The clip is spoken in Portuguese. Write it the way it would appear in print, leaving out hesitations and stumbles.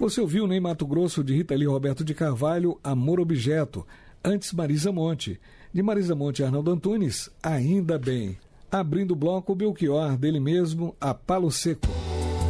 Você ouviu Ney Mato Grosso, de Rita Lee Roberto de Carvalho, Amor Objeto. Antes, Marisa Monte. De Marisa Monte e Arnaldo Antunes, Ainda Bem. Abrindo o bloco, Belchior, dele mesmo, A Palo Seco.